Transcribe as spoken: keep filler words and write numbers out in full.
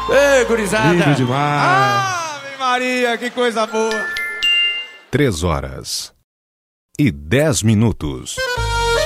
Ei, gurizada! Lindo demais! Ave Maria, que coisa boa! Três horas e dez minutos.